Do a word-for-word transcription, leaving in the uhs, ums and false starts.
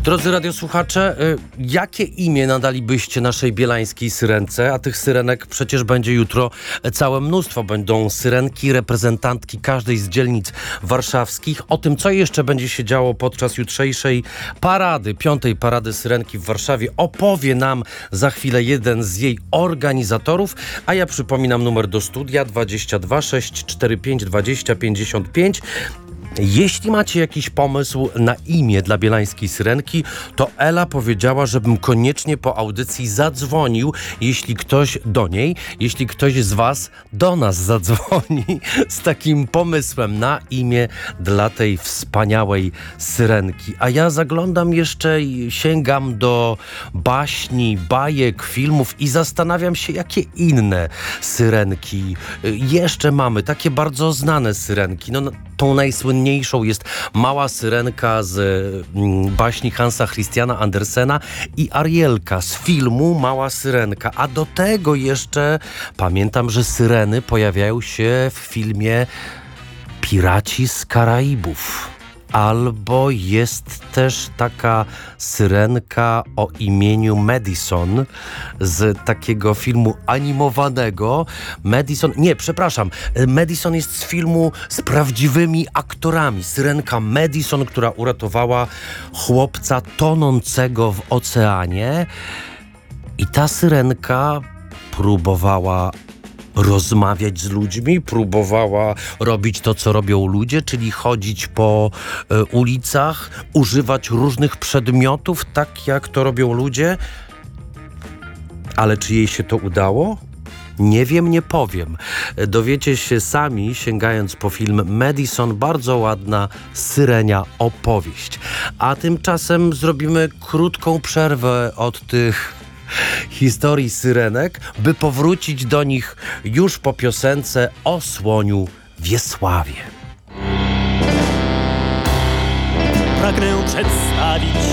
Drodzy radiosłuchacze, jakie imię nadalibyście naszej bielańskiej syrence? A tych syrenek przecież będzie jutro całe mnóstwo. Będą syrenki, reprezentantki każdej z dzielnic warszawskich. O tym, co jeszcze będzie się działo podczas jutrzejszej parady, piątej parady syrenki w Warszawie, opowie nam za chwilę jeden z jej organizatorów. A ja przypominam numer do studia dwadzieścia dwa sześć cztery pięć dwadzieścia pięćdziesiąt pięć. Jeśli macie jakiś pomysł na imię dla bielańskiej syrenki, to Ela powiedziała, żebym koniecznie po audycji zadzwonił, jeśli ktoś do niej, jeśli ktoś z was do nas zadzwoni z takim pomysłem na imię dla tej wspaniałej syrenki. A ja zaglądam jeszcze i sięgam do baśni, bajek, filmów i zastanawiam się, jakie inne syrenki jeszcze mamy. Takie bardzo znane syrenki. No, tą najsłynniejszą jest Mała Syrenka z mm, baśni Hansa Christiana Andersena i Arielka z filmu Mała Syrenka. A do tego jeszcze pamiętam, że syreny pojawiają się w filmie Piraci z Karaibów. Albo jest też taka syrenka o imieniu Madison z takiego filmu animowanego. Madison, nie, przepraszam, Madison jest z filmu z prawdziwymi aktorami. Syrenka Madison, która uratowała chłopca tonącego w oceanie. I ta syrenka próbowała rozmawiać z ludźmi, próbowała robić to, co robią ludzie, czyli chodzić po e, ulicach, używać różnych przedmiotów, tak jak to robią ludzie. Ale czy jej się to udało? Nie wiem, nie powiem. Dowiecie się sami, sięgając po film Madison. Bardzo ładna syrenia opowieść. A tymczasem zrobimy krótką przerwę od tych historii syrenek, by powrócić do nich już po piosence o słoniu Wiesławie. Pragnę przedstawić